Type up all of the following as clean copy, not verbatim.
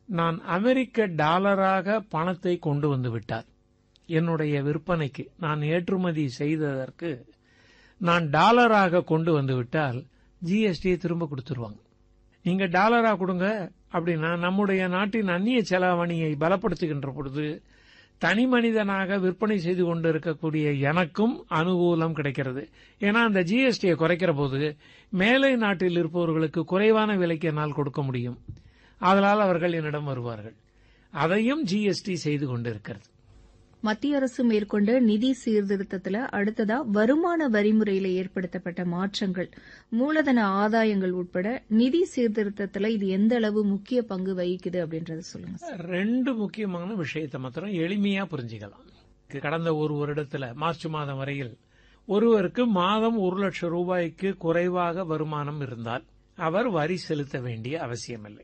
நான் அமெரிக்க டாலராக பணத்தை கொண்டு வந்து விட்டார். என்னுடைய விற்பனைக்கு நான் ஏற்றுமதி செய்ததற்கு நான் டாலராக கொண்டு வந்து விட்டால் ஜிஎஸ்டியை திரும்ப கொடுத்துருவாங்க. நீங்க டாலரா கொடுங்க அப்படின்னா நம்முடைய நாட்டின் அந்நிய செலாவணியை பலப்படுத்துகின்ற பொழுது தனி மனிதனாக விற்பனை செய்து கொண்டு இருக்கக்கூடிய எனக்கும் அனுகூலம் கிடைக்கிறது. ஏன்னா அந்த ஜிஎஸ்டியை குறைக்கிற போது மேலை நாட்டில் இருப்பவர்களுக்கு குறைவான விலைக்கு என்னால் கொடுக்க முடியும். அதனால் அவர்கள் என்னிடம் வருவார்கள். அதையும் ஜிஎஸ்டி செய்து கொண்டிருக்கிறது. மத்திய அரசு மேற்கொண்ட நிதி சீர்திருத்தத்தில் அடுத்ததா வருமான வரிமுறையில் ஏற்படுத்தப்பட்ட மாற்றங்கள், மூலதன ஆதாயங்கள் உட்பட நிதி சீர்திருத்தத்தில் இது எந்த அளவு முக்கிய பங்கு வகிக்குது அப்படின்றத சொல்லுங்க சார். 2 முக்கியமான விஷயத்தை மாத்திரம் எளிமையா புரிஞ்சுக்கலாம். கடந்த ஒரு வருடத்துல மார்ச் மாதம் வரையில் ஒருவருக்கு மாதம் 1 லட்சம் ரூபாய்க்கு குறைவாக வருமானம் இருந்தால் அவர் வரி செலுத்த வேண்டிய அவசியமில்லை.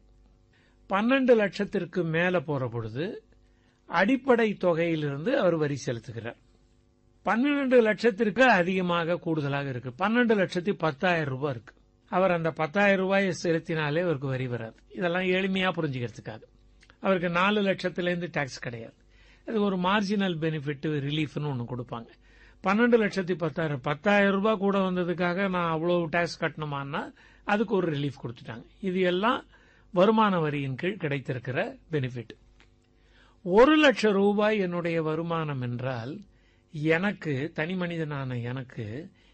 12 லட்சத்திற்கு மேல போற பொழுது அடிப்படை தொகையிலிருந்து அவர் வரி செலுத்துகிறார். 12 லட்சத்திற்கு அதிகமாக கூடுதலாக இருக்கு. 12 லட்சத்தி 10,000 ரூபாய் இருக்கு. அவர் அந்த 10,000 ரூபாயை செலுத்தினாலே அவருக்கு வரி வராது. இதெல்லாம் எளிமையா புரிஞ்சுக்கிறதுக்காக. அவருக்கு 4 லட்சத்திலிருந்து டாக்ஸ் கிடையாது. அது ஒரு மார்ஜினல் பெனிஃபிட் ரிலீஃப்னு ஒன்று கொடுப்பாங்க. 12 லட்சத்தி 10,000 10,000 ரூபாய் கூட வந்ததுக்காக நான் அவ்வளவு டாக்ஸ் கட்டணுமான்னா அதுக்கு ஒரு ரிலீஃப் கொடுத்துட்டாங்க. இது எல்லாம் வருமான வரியின் கீழ் கிடைத்திருக்கிற பெனிஃபிட். 1 லட்சம் ரூபாய் என்னுடைய வருமானம் என்றால் எனக்கு, தனி மனிதனான எனக்கு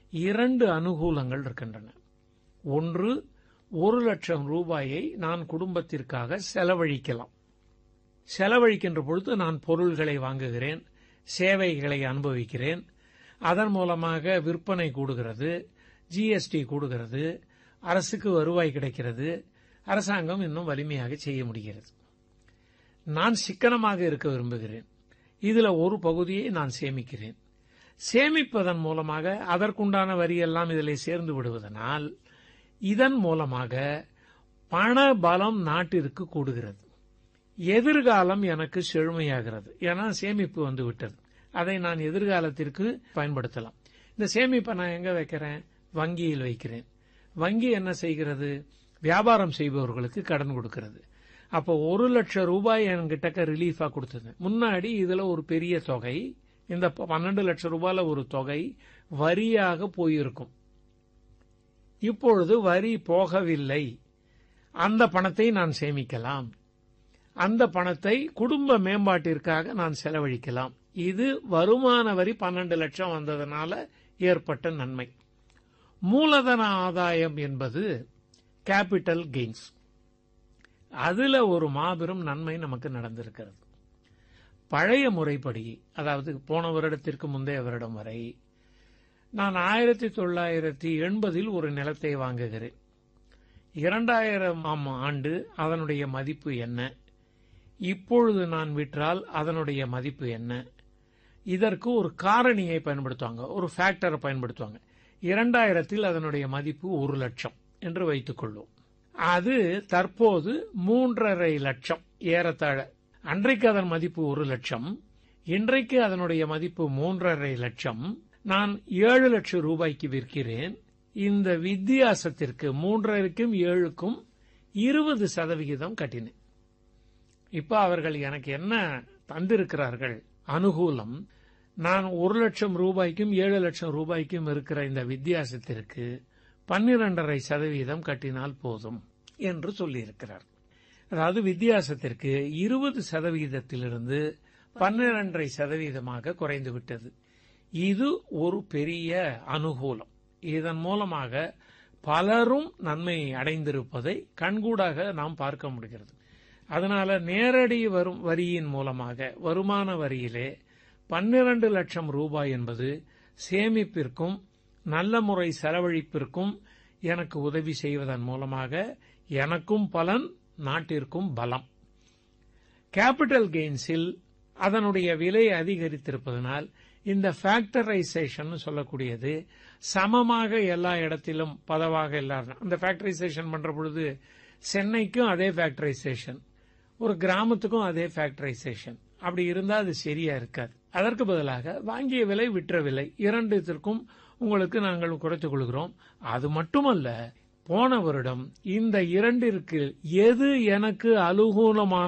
2 அனுகூலங்கள் இருக்கின்றன. ஒன்று, 1 லட்சம் ரூபாயை நான் குடும்பத்திற்காக செலவழிக்கலாம். செலவழிக்கின்ற பொழுது நான் பொருள்களை வாங்குகிறேன், சேவைகளை அனுபவிக்கிறேன். அதன் மூலமாக விற்பனை கூடுகிறது, ஜிஎஸ்டி கூடுகிறது, அரசுக்கு வருவாய் கிடைக்கிறது, அரசாங்கம் இன்னும் வலிமையாக செய்ய முடிகிறது. நான் சிக்கனமாக இருக்க விரும்புகிறேன். இதுல ஒரு பகுதியை நான் சேமிக்கிறேன். சேமிப்பதன் மூலமாக அதற்குண்டான வரி எல்லாம் இதிலே சேர்ந்து விடுவதனால் இதன் மூலமாக பண பலம் நாட்டிற்கு கூடுகிறது. எதிர்காலம் எனக்கு செழுமையாகிறது. ஏன்னா சேமிப்பு வந்து விட்டது. அதை நான் எதிர்காலத்திற்கு பயன்படுத்தலாம். இந்த சேமிப்பை நான் எங்க வைக்கிறேன்? வங்கியில் வைக்கிறேன். வங்கி என்ன செய்கிறது? வியாபாரம் செய்பவர்களுக்கு கடன் கொடுக்கிறது. அப்போ 1 லட்சம் ரூபாய் என்கிட்ட ரிலீஃபா கொடுத்தது. முன்னாடி இதுல ஒரு பெரிய தொகை, இந்த 12 லட்சம் ரூபாயில ஒரு தொகை வரியாக போயிருக்கும். இப்பொழுது வரி போகவில்லை. அந்த பணத்தை நான் சேமிக்கலாம். அந்த பணத்தை குடும்ப மேம்பாட்டிற்காக நான் செலவழிக்கலாம். இது வருமான வரி 12 லட்சம் வந்ததனால ஏற்பட்ட நன்மை. மூலதன ஆதாயம் என்பது கேபிட்டல் கெயின்ஸ். அதுல ஒரு மாபெரும் நன்மை நமக்கு நடந்திருக்கிறது. பழைய முறைப்படி, அதாவது போன வருடத்திற்கு முந்தைய வருடம் வரை நான் 1980 ஒரு நிலத்தை வாங்குகிறேன். 2000 ஆண்டு அதனுடைய மதிப்பு என்ன, இப்பொழுது நான் விற்றால் அதனுடைய மதிப்பு என்ன, இதற்கு ஒரு காரணியை பயன்படுத்துவாங்க, ஒரு ஃபேக்டரை பயன்படுத்துவாங்க. 2000 அதனுடைய மதிப்பு 1 லட்சம் என்று வைத்துக் கொள்வோம். அது தற்போது 3.5 லட்சம் ஏறத்தாழ. அன்றைக்கு அதன் மதிப்பு 1 லட்சம், இன்றைக்கு அதனுடைய மதிப்பு 3.5 லட்சம். நான் 7 லட்சம் ரூபாய்க்கு விற்கிறேன். இந்த வித்தியாசத்திற்கு 3.5க்கும் 7க்கும் 20% கட்டினேன். இப்ப அவர்கள் எனக்கு என்ன தந்திருக்கிறார்கள் அனுகூலம்? நான் 1 லட்சம் ரூபாய்க்கும் 7 லட்சம் ரூபாய்க்கும் இருக்கிற இந்த வித்தியாசத்திற்கு 12.5% கட்டினால் போதும் என்று சொல்லியிருக்கிறார். அதாவது வித்தியாசத்திற்கு 20%லிருந்து 12.5% குறைந்துவிட்டது. இது ஒரு பெரிய அனுகூலம். இதன் மூலமாக பலரும் நன்மை அடைந்திருப்பதை கண்கூடாக நாம் பார்க்க முடிகிறது. அதனால நேரடி வரியின் மூலமாக வருமான வரியிலே 12 லட்சம் ரூபாய் என்பது சேமிப்பிற்கும் நல்ல முறை செலவழிப்பிற்கும் எனக்கு உதவி செய்வதன் மூலமாக எனக்கும் பலன், நாட்டிற்கும் பலம். கேபிட்டல் கெயின்ஸில் அதனுடைய விலை அதிகரித்திருப்பதனால் இந்த ஃபேக்டரைசேஷன் சொல்லக்கூடியது சமமாக எல்லா இடத்திலும் பதவாக எல்லாரும் அந்த ஃபேக்டரைசேஷன் பண்ற பொழுது சென்னைக்கும் அதே ஃபேக்டரைசேஷன், ஒரு கிராமத்துக்கும் அதே ஃபேக்டரைசேஷன், அப்படி இருந்தா அது சரியா இருக்காது. அதற்கு பதிலாக வாங்கிய விலை, விற்ற விலை இரண்டுத்திற்கும் உங்களுக்கு நாங்கள் குறைத்துக் கொள்கிறோம். அது மட்டுமல்ல, போன வருடம் இந்த இரண்டிற்கு எது எனக்கு அனுகூலமான